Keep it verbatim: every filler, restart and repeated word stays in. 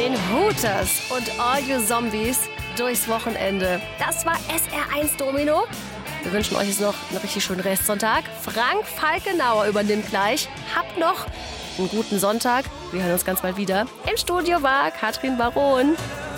den Hooters und All You Zombies durchs Wochenende. Das war S R eins Domino. Wir wünschen euch jetzt noch einen richtig schönen Restsonntag. Frank Falkenauer übernimmt gleich. Habt noch einen guten Sonntag. Wir hören uns ganz bald wieder. Im Studio war Katrin Baron.